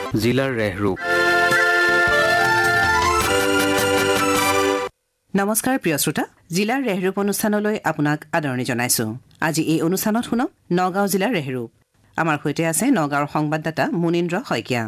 জিলাৰ ৰেহৰু। নমস্কাৰ প্ৰিয় শ্ৰোতা, জিলাৰ ৰেহৰূপ অনুষ্ঠানলৈ আপোনাক আদৰণি জনাইছো। আজি এই অনুষ্ঠানত শুনক নগাঁও জিলাৰ ৰেহৰূপ। আমাৰ সৈতে আছে নগাঁৱৰ সংবাদদাতা মুনীন্দ্ৰ শইকীয়া।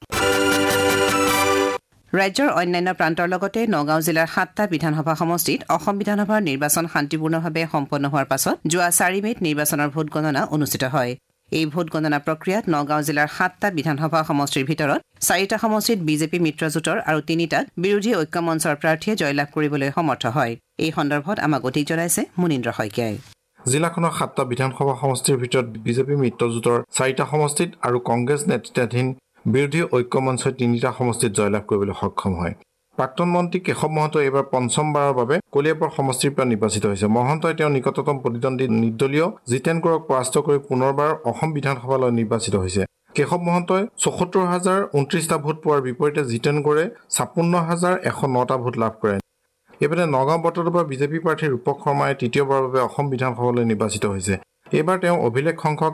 ৰাজ্যৰ অন্যান্য প্ৰান্তৰ লগতে নগাঁও জিলাৰ 7টা বিধানসভা সমষ্টিত অসম বিধানসভাৰ নিৰ্বাচন শান্তিপূৰ্ণভাৱে সম্পন্ন হোৱাৰ পাছত যোৱা 4 মে'ত নিৰ্বাচনৰ ভোট গণনা অনুষ্ঠিত হয়। এই ভোট গণনা প্ৰক্ৰিয়াত নগাঁও জিলাৰ 7টা বিধানসভা সমষ্টিৰ ভিতৰত 4টা সমষ্টিত বিজেপি মিত্ৰজোঁটৰ আৰু 3টাত বিৰোধী ঐক্য মঞ্চৰ প্ৰাৰ্থীয়ে জয়লাভ কৰিবলৈ সমৰ্থ হয়। এই সন্দৰ্ভত আমাক অধিক জনাইছে মুনীন্দ্ৰ শইকীয়াই। জিলাখনৰ 7টা বিধানসভা সমষ্টিৰ ভিতৰত বিজেপি মিত্ৰজোঁটৰ 4টা সমষ্টিত আৰু কংগ্ৰেছ নেতৃত্বাধীন বিৰোধী ঐক্য মঞ্চই 3টা সমষ্টিত জয়লাভ কৰিবলৈ সক্ষম হয়। প্ৰাক্তন মন্ত্ৰী কেশৱ মহন্ত এইবাৰ পঞ্চমবাৰৰ বাবে কলিয়াবৰ সমষ্টিৰ পৰা নিৰ্বাচিত হৈছে। মহন্তই তেওঁৰ নিকটতম প্ৰতিদ্বন্দ্বী নিৰ্দলীয় জিতেন গৌড়ক পৰাস্ত কৰি পুনৰবাৰ অসম বিধানসভালৈ নিৰ্বাচিত হৈছে। কেশৱ মহন্তই ৭৪,029টা ভোট পোৱাৰ বিপৰীতে জিতেন গৌড়ে ৫৬,১০৯টা ভোট লাভ কৰে। এইবাৰে নগাঁও বটদ্ৰৱাৰ বিজেপি প্ৰাৰ্থী ৰূপক শৰ্মাই তৃতীয়বাৰৰ বাবে অসম বিধানসভালৈ নিৰ্বাচিত হৈছে। এইবাৰ তেওঁ অভিলেখ সংখ্যক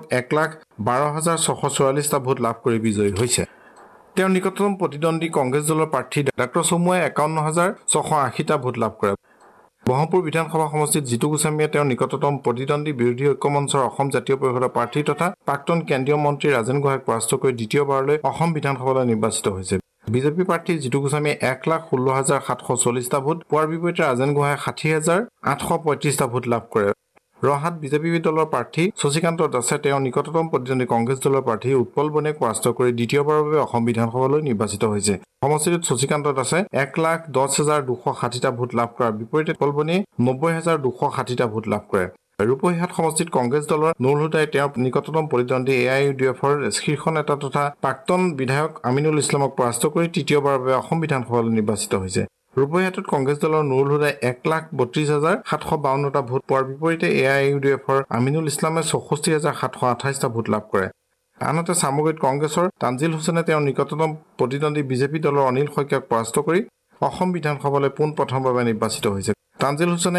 ১,১২,৬৪৪টা ভোট লাভ কৰি বিজয়ী হৈছে। তেওঁৰ নিকটতম প্ৰতিদ্বন্দ্বী কংগ্ৰেছ দলৰ প্ৰাৰ্থী ডাঃ চমুৱাই ৫১,৬৮০টা ভোট লাভ কৰে। ব্ৰহ্মপুৰ বিধানসভা সমষ্টিত জিতু গোস্বামীয়ে তেওঁৰ নিকটতম প্ৰতিদ্বন্দ্বী বিৰোধী ঐক্য মঞ্চৰ অসম জাতীয় পৰিষদৰ প্ৰাৰ্থী তথা প্ৰাক্তন কেন্দ্ৰীয় মন্ত্ৰী ৰাজেন গোহাঁইক পৰাস্ত কৰি দ্বিতীয়বাৰলৈ অসম বিধানসভালৈ নিৰ্বাচিত হৈছে। বিজেপি প্ৰাৰ্থী জিতু গোস্বামীয়ে ১,১৬,৭৪০টা ভোট পোৱাৰ বিপৰীতে ৰাজেন গোহাঁই ৬০,৮৩৫টা ভোট লাভ কৰে। ৰহাত বিজেপি দলৰ প্ৰাৰ্থী শশীকান্ত দাসে তেওঁৰ নিকটতম প্ৰতিদ্বন্দ্বী কংগ্ৰেছ দলৰ প্ৰাৰ্থী উৎপল বনিয়াক পৰাস্ত কৰি দ্বিতীয়বাৰৰ বাবে অসম বিধানসভালৈ নিৰ্বাচিত হৈছে। সমষ্টিটোত শশীকান্ত দাসে ১,১০,২৬০টা ভোট লাভ কৰাৰ বিপৰীতে উৎপল বনিয়াই ৯০,২৬০টা ভোট লাভ কৰে। ৰূপহীহাট সমষ্টিত কংগ্ৰেছ দলৰ নুৰুল হুদাই তেওঁৰ নিকটতম প্ৰতিদ্বন্দ্বী AIUDFৰ শীৰ্ষ নেতা তথা প্ৰাক্তন বিধায়ক আমিনুল ইছলামক পৰাস্ত কৰি তৃতীয়বাৰৰ বাবে অসম বিধানসভালৈ নিৰ্বাচিত হৈছে। ৰূপহীহাটত কংগ্ৰেছ দলৰ নুৰুল হুদাই ১,৩২,৭৫২টা ভোট পোৱাৰ বিপৰীতে AIUDFৰ আমিনুল ইছলামে ৬৪,৭২৮টা ভোট লাভ কৰে। আনহাতে চামগুৰিত কংগ্ৰেছৰ তানজিল হুছেইনে তেওঁৰ নিকটতম প্ৰতিদ্বন্দ্বী বিজেপি দলৰ অনিল শইকীয়াক পৰাস্ত কৰি অসম বিধানসভালৈ পোনপ্ৰথমবাৰভাৱে নিৰ্বাচিত হৈছে। তানজিল হুছেইনে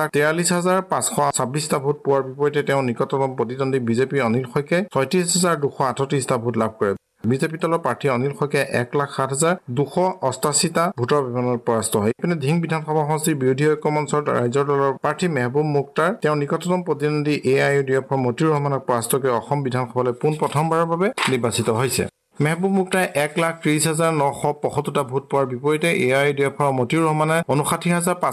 ১,৪৩,৫২৬টা ভোট পোৱাৰ বিপৰীতে তেওঁৰ নিকটতম প্ৰতিদ্বন্দ্বী বিজেপিৰ অনিল শইকীয়াই ৩৬,২৩৮টা ভোট লাভ কৰে। বিজেপি দলৰ প্ৰাৰ্থী অনিল শইকীয়াই ১,০৭,২৮৮টা ভোটৰ ব্যৱধানত পৰাস্ত হয়। ইপিনে ধিং বিধানসভা সমষ্টিৰ বিৰোধী ঐক্য মঞ্চৰ ৰাইজৰ দলৰ প্ৰাৰ্থী মেহবুব মুখতাৰ তেওঁৰ নিকটতম প্ৰতিদ্বন্দ্বী AIUDFৰ মতিউৰ ৰহমানক পৰাস্ত কৰি অসম বিধানসভালৈ পোনপ্ৰথমবাৰৰ বাবে নিৰ্বাচিত হৈছে। মেহবুব মুখতাৰে ১,৩০,৯৭৫টা ভোট পোৱাৰ বিপৰীতে AIUDFৰ মতিউৰ ৰহমানে ৫৯,৫০